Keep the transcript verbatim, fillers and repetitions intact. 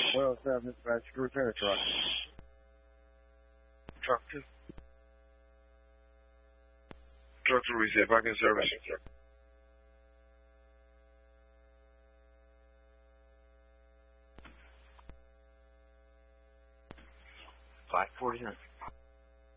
Well, seven, dispatch, repair truck. Truck two. Truck two, reset, parking service. five forty-nine.